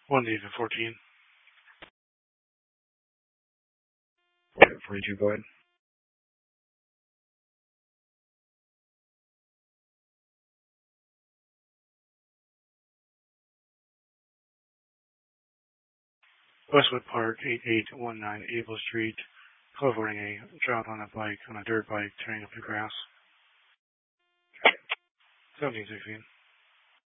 1 David 14. 42, go ahead. Westwood Park, 8819 Able Street. Reporting a child on a dirt bike, tearing up the grass. 1716.